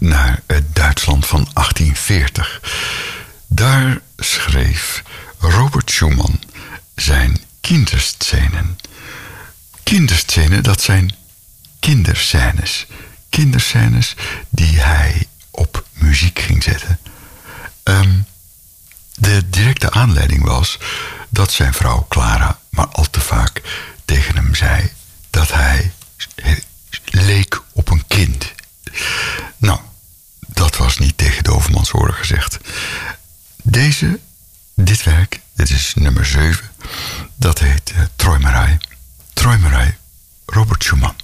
naar het Duitsland van 1840. Daar schreef Robert Schumann zijn kinderscenen. Kinderscenen, dat zijn kinderscènes. Kinderscènes die hij op muziek ging zetten. De directe aanleiding was dat zijn vrouw Clara maar al te vaak tegen hem zei dat hij leek op een kind. Nou, dat was niet tegen dovenmansoren gezegd. Dit werk, dit is nummer 7, dat heet Träumerei. Träumerei, Robert Schumann.